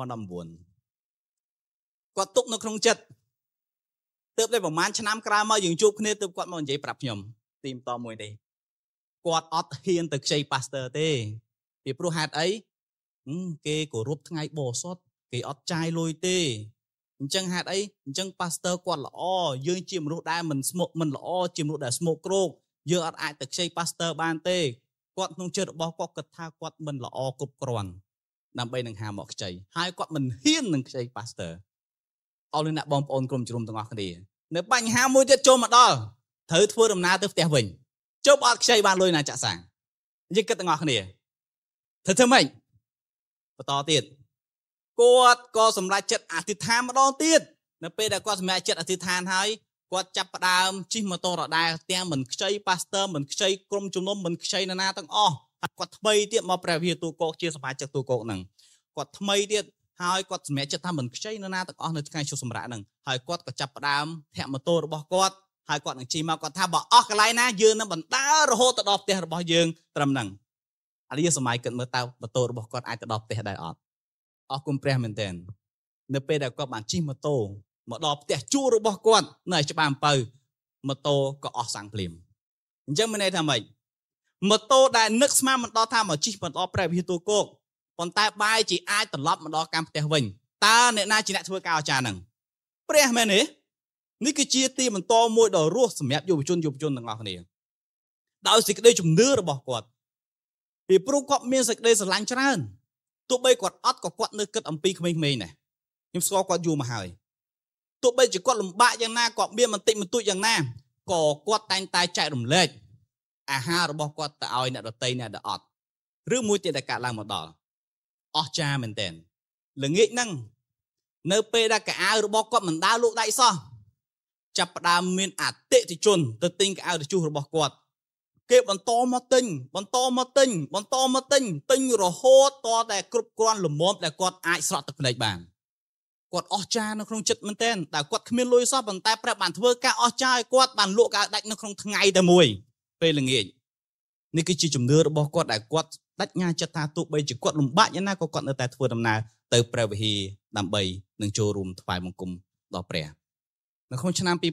គាត់ទុកនៅក្នុងចិត្តទើបតែប្រហែលឆ្នាំក្រោយមកយើងជួបគ្នាទើបគាត់មកនិយាយប្រាប់ខ្ញុំទីបន្តមួយទេគាត់អត់ហ៊ានទៅខ្ចីប៉ាស្ទ័រទេពីព្រោះហេតុអីគេគោរពថ្ងៃបរិសុទ្ធគេអត់ចាយលុយទេអញ្ចឹងហេតុអីអញ្ចឹងប៉ាស្ទ័រគាត់ល្អយើងជាមនុស្សដែលមិនល្អជាមនុស្សដែលស្មោកគ្រោកយើងអត់អាចទៅខ្ចីប៉ាស្ទ័របានទេគាត់ក្នុងចិត្តរបស់គាត់គិតថាគាត់មិនល្អគ្រប់គ្រាន់ដើម្បីនឹងហាមកខ្ចីហើយគាត់មិនហ៊ាននឹងខ្ចីប៉ាស្ទ័រអរលោកអ្នកបងប្អូនក្រុមជ្រុំទាំងអស់គ្នានៅបញ្ហាមួយទៀតចូលមកដល់ត្រូវធ្វើដំណើរទៅផ្ទះវិញជប់អត់ខ្ចីបានលុយណាចាក់សាំងយើងគិតទាំងអស់គ្នាធ្វើម៉េចបន្តទៀតគាត់ក៏សម្រេចចិត្តអធិដ្ឋានម្ដងទៀតនៅពេលដែលគាត់សម្រេចចិត្តអធិដ្ឋានហើយគាត់ចាប់ផ្ដើមជិះម៉ូតូដដែលទាំងមិនខ្ចីប៉ាស្ទ័រមិនខ្ចីក្រុមជំនុំមិនខ្ចីនរណាទាំងអស់ហើយគាត់ថ្មីទៀតមកព្រះវិហារទូកកជាសមាជិកទូកកហ្នឹងគាត់ថ្មីទៀតហើយគាត់សម្រេចចិត្តថាមិនខ្ចីនរណាទាំងអស់នៅថ្ងៃជុំសម្រាប់ហ្នឹងហើយគាត់ក៏ចាប់ផ្ដើមធាក់ម៉ូតូរបស់គាត់ហើយគាត់នឹងជិះមកគាត់ថាបើអស់កន្លែងណាយើងនឹងបណ្ដើររហូតទៅដល់ផ្ទះរបស់យើងត្រឹមហ្នឹងឥឡូវសម័យគិតមើលតើម៉ូតូរបស់គាត់អាចទៅដល់ផ្ទះដែរអត់អរគុណព្រះមែនទែននៅពេលដែលគាត់បានជិះម៉ូតូមកដល់ផ្ទះជួលរបស់គាត់នៅឯច្បារអំពៅម៉ូតូក៏អស់សាំងភ្លាមអញ្ចឹងមានន័យថាម៉េចម៉ូតូដែលនឹកស្មានមិនដល់ថាមកជិះមកដល់ព្រះវិហារទូកកប៉ុន្តែបែរជាអាចត្រឡប់មកដល់កម្មផ្ទះវិញតើអ្នកណាជាអ្នកធ្វើការអស្ចារ្យហ្នឹងព្រះមែនទេនេះគឺជាទីបន្តមួយដ៏រស់សម្រាប់យុវជនទាំងអស់គ្នាដោយសេចក្តីជំនឿរបស់គាត់ពីព្រោះគាត់មានសេចក្តីស្រឡាញ់ច្រើនទោះបីគាត់អត់ក៏គាត់នៅគិតអំពីក្មេងៗដែរខ្ញុំស្គាល់គាត់យូរមកហើយទោះបីជាគាត់លំបាកយ៉ាងណាគាត់មានបន្តិចបន្តួចយ៉ាងណាក៏គាត់តែងតែចែករំលែកអាហាររបស់គាត់ទៅឲ្យអ្នកដទៃអ្នកដែលអត់ឬមួយទៀតដែលកាត់ឡើងមកដល់អស្ចារ្យមែនទែនល្ងាចហ្នឹងនៅពេលដែលកៅអៅរបស់គាត់មិនដើរលក់ដៃសោះចាប់ផ្ដើមមានអតិថិជនទៅទិញកៅអៅទៅជុះរបស់គាត់គេបន្តមកទិញទិញរហូតតតែគ្រប់គ្រាន់ល្មមដែលគាត់អាចស្រក់ទឹកភ្នែកបានគាត់អស្ចារ្យនៅក្នុងចិត្តមែនទែនតែគាត់គ្មានលុយសោះប៉ុន្តែព្រះបានធ្វើការអស្ចារ្យឲ្យគាត់បានលក់កៅដាច់នៅក្នុងថ្ងៃតែមួយពេលល្ងាចនេះគឺជាជំនឿរបស់គាត់ដែលគាត់ដាច់ញាចិត្តថាទោះបីជាគាត់លំបាកយ៉ាងណាក៏គាត់នៅតែធ្វើដំណើរទៅព្រះវិហារដើម្បីនឹងចូលរួមថ្វាយបង្គំដល់ព្រះនៅក្នុងឆ្នាំ2020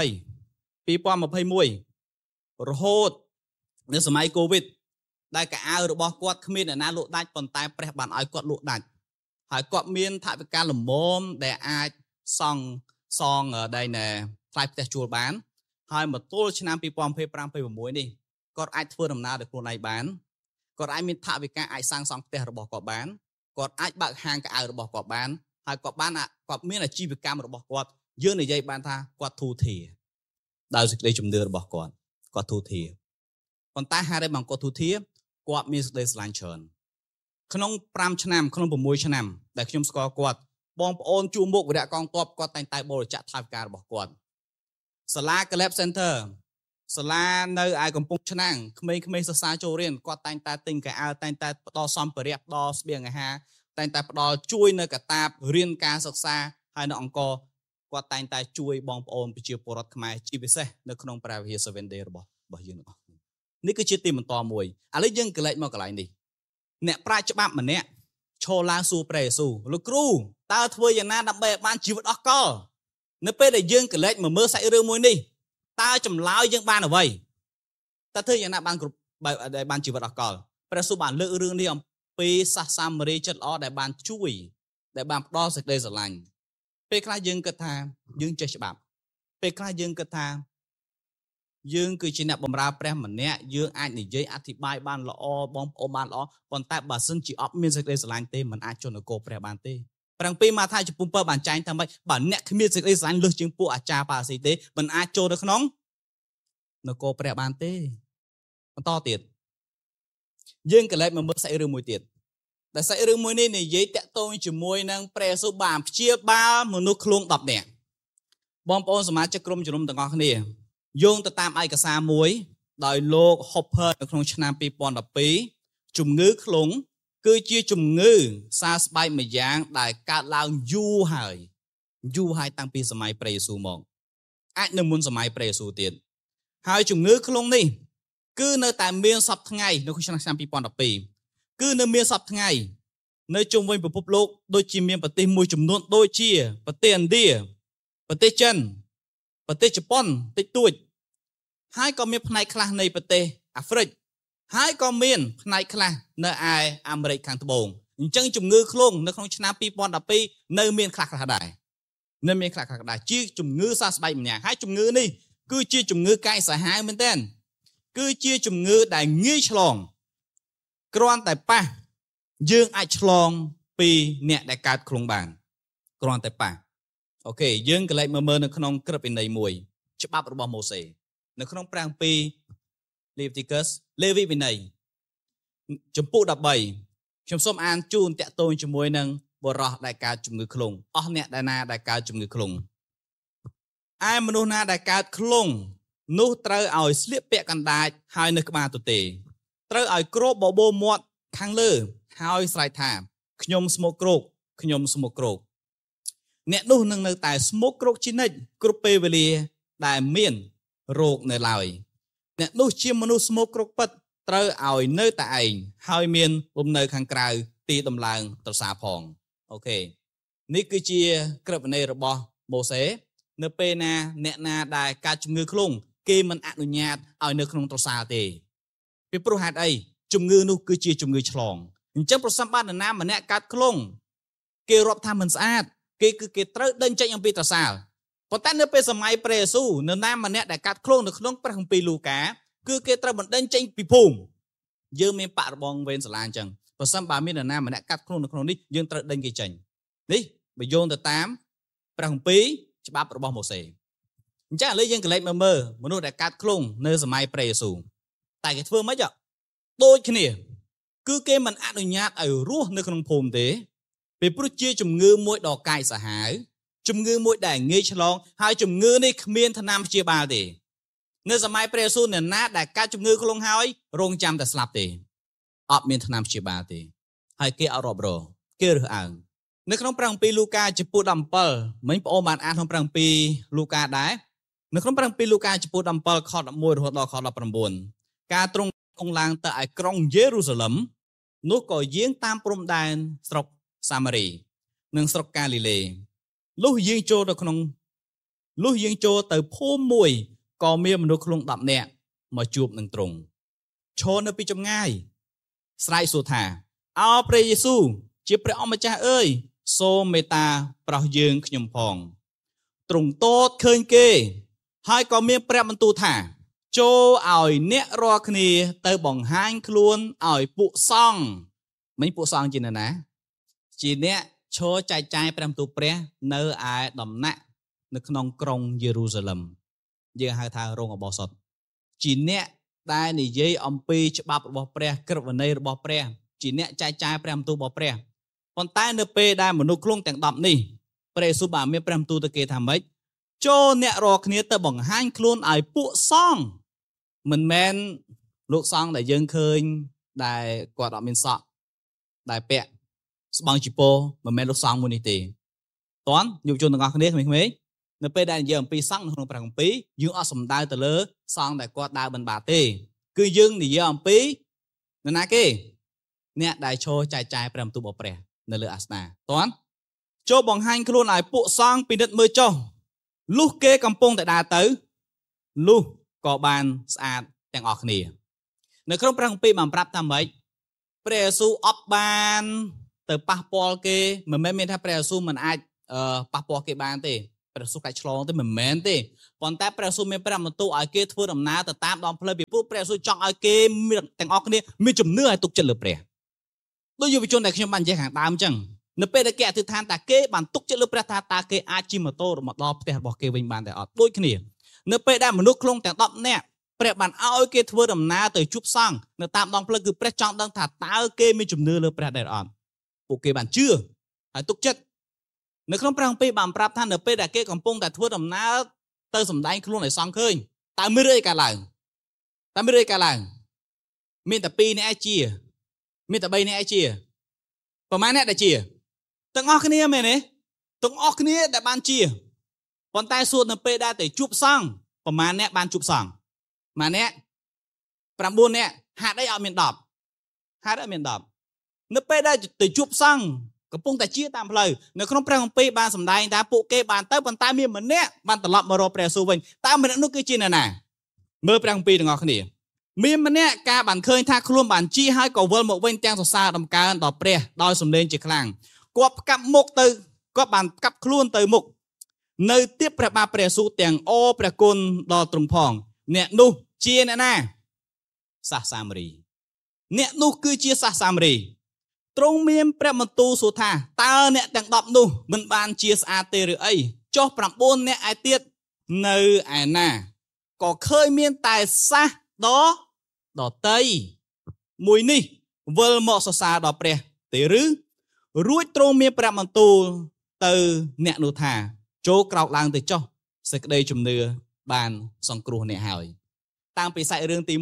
រហូតនៅសម័យកូវីដដែលកៅអៅរបស់គាត់គ្មានអ្នកណាលក់ដាច់ប៉ុន្តែព្រះបានឲ្យគាត់លក់ដាច់ហើយគាត់មានថវិកាល្មមដែលអាចសងដែលណែថ្លៃផ្ទះជួលបានហើយមកទល់ឆ្នាំ2025-26នេះគាត់អាចធ្វើដំណើរដោយខ្លួនឯងបានគាត់អាចមានថវិកាអាចសាងសង់ផ្ទះរបស់គាត់បានគាត់អាចបើកហាងកៅអៅរបស់គាត់បានហើយគាត់មានអាជីវកម្មរបស់គាត់យើងនិយាយបានថាគាត់ធូរធារដោយសេចក្តីជំនឿរបស់គាត់ធូរធារប៉ុន្តែហេតុអីបានគាត់ធូរធារគាត់មានសេចក្តីស្រឡាញ់ច្រើនក្នុង5ឆ្នាំក្នុង6ឆ្នាំដែលខ្ញុំស្គាល់គាត់បងប្អូនជួមុខវិរៈកងទ័ពគាត់តែងតែបរិច្ចាគថវិការបស់គាត់សាលា Caleb Center សាលានៅឯកំពង់ឆ្នាំងក្មេងៗសិក្សាចូលរៀនគាត់តែងតែទិញកៅអៅតែងតែផ្ដល់សម្ភារៈផ្ដល់ស្បៀងអាហារតែងតែផ្ដល់ជួយនៅកតាបរៀនការសិក្សាហើយនៅអង្គរគាត់តែងតែជួយបងប្អូនប្រជាពលរដ្ឋខ្មែរជាពិសេសនៅក្នុងព្រះវិហារ 7 Day របស់យើងទាំងអស់នេះគឺជាទីបន្តមួយឥឡូវយើងកលែកមកកន្លែងនេះអ្នកប្រាជ្ញច្បាប់ម្នាក់ឈរឡើងសួរព្រះយេស៊ូវលោកគ្រូតើធ្វើយ៉ាងណាដើម្បីឲ្យបានជីវិតអស់កលនៅពេលដែលយើងកលែកមកមើលសាច់រឿងមួយនេះតើចម្លើយយើងបានអ្វីតើធ្វើយ៉ាងណាបានគ្រប់បានជីវិតអស់កលព្រះយេស៊ូវបានលើករឿងនេះពីសាសសាមារីចិត្តល្អដែលបានជួយដែលបានផ្ដល់សេចក្តីស្រឡាញ់ពេលខ្លះយើងគិតថាយើងចេះច្បាប់ពេលខ្លះយើងគិតថាយើងគឺជាអ្នកបម្រើព្រះម្នាក់យើងអាចនិយាយអធិប្បាយបានល្អបងប្អូនបានល្អប៉ុន្តែបើសិនជាអត់មានសេចក្តីស្រឡាញ់ទេมันអាចចូលនគរព្រះបានទេប្រាំងពីម៉ាថាចំពុំ7បានចែងថាម៉េចបើអ្នកគ្មានសេចក្តីស្រឡាញ់លើសជាងពួកអាចារ្យប៉ាស៊ីទេมันអាចចូលនៅក្នុងនគរព្រះបានទេបន្តទៀតយើងក៏លេចមកមើលសាច់រឿងមួយទៀតដែលសាច់រឿងមួយនេះនិយាយតាក់ទងជាមួយនឹងព្រះយេស៊ូវបានព្យាបាលមនុស្សឃ្លង10នាក់បងប្អូនសមាជិកក្រុមជំនុំទាំងអស់គ្នាយោងទៅតាមឯកសារមួយដោយលោក Hopper នៅក្នុងឆ្នាំ2012ជំងឺឃ្លងគឺជាជំងឺសើស្បែកម្យ៉ាងដែលកើតឡើងយូរហើយតាំងពីសម័យព្រះយេស៊ូវមកអាចនៅមុនសម័យព្រះយេស៊ូវទៀតហើយជំងឺឃ្លងនេះគឺនៅតែមានសពថ្ងៃនៅក្នុងឆ្នាំ2012គឺនៅមានសពថ្ងៃនៅជុំវិញពិភពលោកដូចជាមានប្រទេសមួយចំនួនដូចជាប្រទេសឥណ្ឌាប្រទេសចិនប្រទេសជប៉ុនតិចតួចហើយក៏មានផ្នែកខ្លះនៃប្រទេសអាហ្វ្រិកហើយក៏មានផ្នែកខ្លះនៅឯអាមេរិកខាងត្បូងអញ្ចឹងជំងឺឃ្លងនៅក្នុងឆ្នាំ2012នៅមានខ្លះដែរជាជំងឺសើស្បែកម្យ៉ាងហើយជំងឺនេះគឺជាជំងឺកាយសាហាវមែនទែនគឺជាជំងឺដែលងាយឆ្លងគ្រាន់តែប៉ះយើងអាចឆ្លងពីអ្នកដែលកើតឃ្លងបានគ្រាន់តែប៉ះអូខេយើងក៏លេចមើលនៅក្នុងក្រឹត្យវិន័យមួយច្បាប់របស់ម៉ូសេនៅក្នុងព្រះគម្ពីរ Leviticus លេវីវិន័យចំពុក13ខ្ញុំសូមអានជូនតាក់ទងជាមួយនឹងបុរសដែលកើតជំងឺឃ្លងអស់អ្នកដែលកើតជំងឺឃ្លងឯមនុស្សណាដែលកើតឃ្លងនោះត្រូវឲ្យស្លៀកពាក់កណ្ដាចហើយនៅក្បាលទទេត្រូវឲ្យគ្របបបោមាត់ខាងលើហើយស្រែកថាខ្ញុំស្មោកគ្រោកអ្នកនោះនឹងនៅតែស្មោកគ្រោកជានិច្ចគ្រប់ពេលវេលាដែលមានរោគនៅឡើយអ្នកនោះជាមនុស្សស្មោកគ្រោកពិតត្រូវឲ្យនៅតែឯងហើយមានលំនៅខាងក្រៅទីដំឡើងត្រសាផងអូខេនេះគឺជាក្រឹត្យវិន័យរបស់ម៉ូសេនៅពេលណាអ្នកណាដែលកើតជំងឺឃ្លងគេមិនអនុញ្ញាតឲ្យនៅក្នុងត្រសាទេពីព្រោះហេតុអីជំងឺនោះគឺជាជំងឺឆ្លងអញ្ចឹងប្រសិនបើនរណាម្នាក់កើតឃ្លងគេរាប់ថាមិនស្អាតគេត្រូវដេញចេញអំពីត្រសាប៉ុន្តែនៅពេលសម័យព្រះយេស៊ូវនរណាម្នាក់ដែលកើតឃ្លងនៅក្នុងព្រះគម្ពីរលូកាគឺគេត្រូវបណ្ដេញចេញពីភូមិយើងមានបាក់របងវេនសាលាអញ្ចឹងប្រសិនបើមាននរណាម្នាក់កាត់ឃ្លងនៅក្នុងនេះយើងត្រូវដេញគេចេញនេះបើយោងទៅតាមព្រះគម្ពីរច្បាប់របស់ម៉ូសេអញ្ចឹងឥឡូវយើងកលេចមើលមនុស្សដែលកាត់ឃ្លងនៅសម័យព្រះយេស៊ូវតែគេធ្វើម៉េចដូចគ្នាគឺគេមិនអនុញ្ញាតឲ្យរស់នៅក្នុងភូមិទេពីព្រោះជាជំងឺមួយដ៏កាយសាហាវជំងឺមួយដែលងាយឆ្លងហើយជំងឺនេះគ្មានថ្នាំព្យាបាលទេនៅសម័យព្រះយេស៊ូវអ្នកណាដែលកាត់ជំងឺឃ្លងហើយរងចាំតែស្លាប់ទេអត់មានថ្នាំព្យាបាលទេហើយគេអត់រាប់រងគេរើសអើងនៅក្នុងព្រះគម្ពីរលូកាចំពោះ17មិញបងអូនបានអានក្នុងព្រះគម្ពីរលូកាដែរនៅក្នុងព្រះគម្ពីរលូកាចំពោះ17ខ11រហូតដល់ខ19ការទ្រង់គង់ឡើងទៅឯក្រុងយេរូសាឡឹមនោះក៏យាងតាមព្រំដែនស្រុកសាមារីនិងស្រុកកាលីលេលុះយាងចូលទៅភូមិមួយក៏មានមនុស្សឃ្លង10នាក់មកជួបនឹងទ្រង់ឈរនៅពីចម្ងាយស្រែកសួរថាអោព្រះយេស៊ូវជាព្រះអម្ចាស់អើយសូមមេត្តាប្រោសយើងខ្ញុំផងទ្រង់ទតឃើញគេហើយក៏មានព្រះបន្ទូលថាចូលឲ្យអ្នករាល់គ្នាទៅបង្ហាញខ្លួនឲ្យពួកសង្ឃមិញពួកសង្ឃជាណាជាអ្នកឈរចែកចាយព្រះបន្ទូលព្រះនៅឯដំណាក់នៅក្នុងក្រុងយេរូសាឡឹមយើងហៅថារោងអបោសុតជាអ្នកដែលនិយាយអំពីច្បាប់របស់ព្រះក្រឹត្យវិន័យរបស់ព្រះជាអ្នកចែកចាយព្រះបន្ទូលរបស់ព្រះប៉ុន្តែនៅពេលដែលមនុស្សឃ្លងទាំង10នេះព្រះយេស៊ូវបានមានព្រះបន្ទូលទៅគេថាម៉េចចូលអ្នករាល់គ្នាទៅបង្ហាញខ្លួនឲ្យពួកសង្ឃមិនមែនលោកសង្ឃដែលយើងឃើញដែលគាត់អត់មានសក់ដែលពាក់ស្បង់ជីពោមិនមែនលោកសង្ឃមួយនេះទេតើយុវជនទាំងអស់គ្នាក្មេងៗនៅពេលដែលនិយាយអំពីសង្ឃនៅក្នុងព្រះគម្ពីរយើងអត់សំដៅទៅលើសង្ឃដែលគាត់ដើរបិណ្ឌបាតទេគឺយើងនិយាយអំពីនរណាគេអ្នកដែលឈរចែកចាយព្រះបន្ទូលរបស់ព្រះនៅលើអាសនៈតើចូលបង្ហាញខ្លួនឲ្យពួកសង្ឃពិនិត្យមើលចុះលុះគេកំពុងតែដើរទៅលុះក៏បានស្អាតទាំងអស់គ្នានៅក្នុងព្រះគម្ពីរបានប្រាប់ថាម៉េចព្រះយេស៊ូវអត់បានទៅប៉ះពាល់គេមិនមែនមានថាព្រះយេស៊ូវមិនអាចប៉ះពាល់គេបានទេព្រះយេស៊ូវកាច់ឆ្លងទេមិនមែនទេប៉ុន្តែព្រះយេស៊ូវមានព្រះបន្ទូលឲ្យគេធ្វើដំណើរទៅតាមដងផ្លូវពីព្រោះព្រះយេស៊ូវចង់ឲ្យគេទាំងអស់គ្នាមានជំនឿឲ្យទុកចិត្តលើព្រះដូចយុវជនដែលខ្ញុំបាននិយាយខាងដើមអញ្ចឹងនៅពេលដែលគេអធិដ្ឋានតាគេបានទុកចិត្តលើព្រះថាតើគេអាចជិះម៉ូតូមកដល់ផ្ទះរបស់គេវិញបានតែអត់ដូចគ្នានៅពេលដែលមនុស្សខ្លងទាំង10នាក់ព្រះបានឲ្យគេធ្វើដំណើរទៅជួបសង្ឃនៅតាមដងផ្លូវគឺព្រះចង់ដឹងថាតើគេមានជំនឿលើព្រះដែរអត់ពួកគេបានជឿហើយទុកចិត្តនៅក្នុងព្រះគម្ពីរបានប្រាប់ថានៅពេលដែលគេកំពុងតែធ្វើដំណើរទៅសម្ដែងខ្លួនឲ្យសង្ឃឃើញតើមានរឿងអីកើតឡើងមានតែ2នាក់ឯជាមានតែ3នាក់ឯជាប្រហែលអ្នកដែលជាទាំងអស់គ្នាមែនទេទាំងអស់គ្នាដែលបានជាប៉ុន្តែសួរនៅពេលដែលទៅជួបសង្ឃប្រហែលអ្នកបានជួបសង្ឃម៉ាអ្នក9នាក់ហាត់អីអត់មាន10នៅពេលដែលទៅជួបសង្ឃកំពុងតែជាតាមផ្លូវនៅក្នុងព្រះគម្ពីរបានសម្ដែងថាពួកគេបានទៅប៉ុន្តែមានម្នាក់បានត្រឡប់មករកព្រះយេស៊ូវវិញតើម្នាក់នោះគឺជាអ្នកណាមើលព្រះគម្ពីរទាំងអស់គ្នាមានម្នាក់ការបានឃើញថាខ្លួនបានជាហើយក៏វិលមកវិញទាំងសរសើរដំកើងដល់ព្រះដោយសំឡេងជាខ្លាំងគាត់ផ្កាប់មុខទៅគាត់បានផ្កាប់ខ្លួនទៅមុខនៅទៀតព្រះបាទព្រះយេស៊ូវទាំងអរព្រះគុណដល់ទ្រង់ផងអ្នកនោះជាអ្នកណាសាសសាមារីអ្នកនោះគឺជាសាសសាមារីទ្រង់មានព្រះបន្ទូលសួរថាតើអ្នកទាំង10នោះមិនបានជាស្អាតទេឬអីចុះ9អ្នកឯទៀតនៅឯណាក៏ឃើញមានតែសាសដតីមួយនេះវិលមកសរសើរដល់ព្រះទេឬរួចទ្រង់មានព្រះបន្ទូលទៅអ្នកនោះថាចូលក្រោកឡើងទៅចុះសេចក្តីជំនឿបានសង្គ្រោះអ្នកហើយតាំងពីសាច់រឿងទី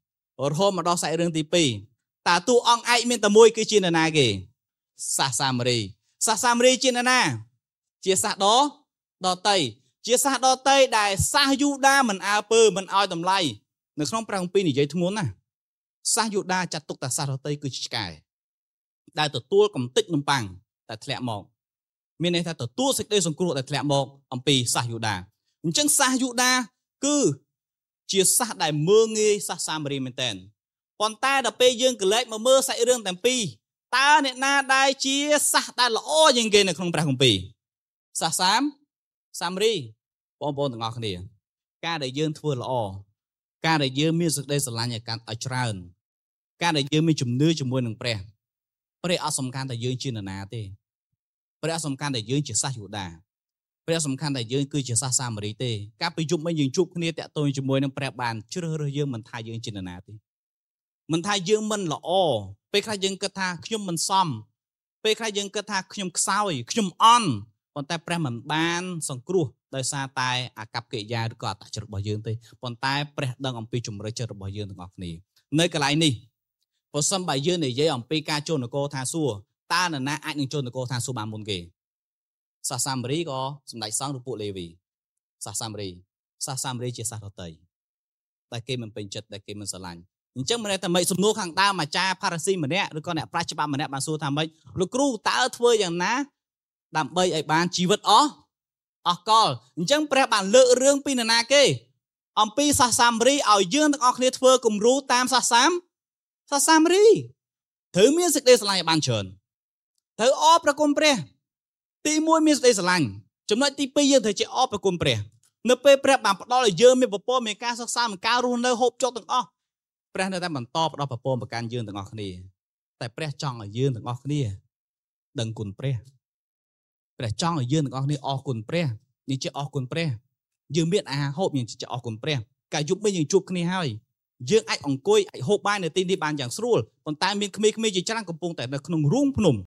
1រហូតមកដល់សាច់រឿងទី2តើតួអង្គឯកមានតែមួយគឺជានរណាគេសាសសាមារីជានរណាជាសាសដតីជាសាសដតីដែលសាសយូដាមិនអើពើមិនឲ្យតម្លៃនៅក្នុងព្រះគម្ពីរនិយាយធ្ងន់ណាសាសយូដាចាត់ទុកថាសាសដតីគឺជាឆ្កែដែលទទួលកំតិចនំប៉័ងតែធ្លាក់មកមានន័យថាទទួលសេចក្តីសង្គ្រោះដែលធ្លាក់មកអំពីសាសយូដាអញ្ចឹងសាសយូដាគឺជាសាសដែលមើងងាយសាសសាមារីមែនតើប៉ុន្តែដល់ពេលយើងកលែកមកមើលសាច់រឿងទាំងពីរតើអ្នកណាដែលជាសាសដែលល្អជាងគេនៅក្នុងព្រះគម្ពីរសាសសាមារីបងប្អូនទាំងអស់គ្នាការដែលយើងធ្វើល្អការដែលយើងមានសេចក្តីស្រឡាញ់ឲ្យកាន់ឲ្យច្រើនការដែលយើងមានជំនឿជាមួយនឹងព្រះអត់សំខាន់តែយើងជានរណាទេព្រះសំខាន់តែយើងជាសាសយូដាព្រះសំខាន់តែយើងគឺជាសាសសាមារីទេកាលពីយប់មិញយើងជួបគ្នាតាក់ទងជាមួយនឹងព្រះបានជ្រើសរើសយើងមិនថាយើងជានរណាទេមិនថាយើងមិនល្អពេលខ្លះយើងគិតថាខ្ញុំមិនសមពេលខ្លះយើងគិតថាខ្ញុំខ្សោយខ្ញុំអន់ប៉ុន្តែព្រះមិនបានសង្គ្រោះដោយសារតែអាកប្បកិរិយាឬក៏អត្តចរិតរបស់យើងទេប៉ុន្តែព្រះដឹងអំពីជំរឿចិត្តរបស់យើងទាំងអស់គ្នានៅកន្លែងនេះបើសិនបើយើងនិយាយអំពីការចូលនគរឋានសួគ៌តើនរណាអាចនឹងចូលនគរឋានសួគ៌បានមុនគេសាសសាមារីក៏សម្ដេចសង្ឃឬពួកលេវីសាសសាមារីជាសាសដតីតែគេមិនពេញចិត្តតែគេមិនស្រឡាញ់អញ្ចឹងមិនតែមិនសំណួរខាងដើមអាចារ្យផារ៉ាស៊ីម្នាក់ឬក៏អ្នកប្រាជ្ញច្បាប់ម្នាក់បានសួរថាម៉េចលោកគ្រូតើធ្វើយ៉ាងណាដើម្បីឲ្យបានជីវិតអស់កលអញ្ចឹងព្រះបានលើករឿងពីនរណាគេអំពីសាសសាមារីឲ្យយើងទាំងអស់គ្នាធ្វើគំរូតាមសាសសាមារីត្រូវមានសេចក្តីស្រឡាញ់ឲ្យបានច្រើនត្រូវអរព្រះគុណព្រះទី1មានសេចក្តីស្រឡាញ់ចំណុចទី2យើងត្រូវចេះអរព្រះគុណព្រះនៅពេលព្រះបានផ្ដល់ឲ្យយើងមានពពកមានការសិក្សាមានការរស់នៅហូបចុកទាំងអស់ព្រះនៅតែបន្តផ្ដល់ពពកប្រកាន់យើងទាំងអស់គ្នាតែព្រះចង់ឲ្យយើងទាំងអស់គ្នាដឹងគុណព្រះចង់ឲ្យយើងទាំងអស់គ្នាអរគុណព្រះនិយាយអរគុណព្រះយើងមានអាហារហូបយើងចេះអរគុណព្រះកាលយប់មិញយើងជួបគ្នាហើយយើងអាចអង្គុយអាចហូបបាយនៅទីនេះបានយ៉ាងស្រួលប៉ុន្តែមានក្មេងៗជាច្រើនកំពុងតែនៅក្នុងរូងភ្នំ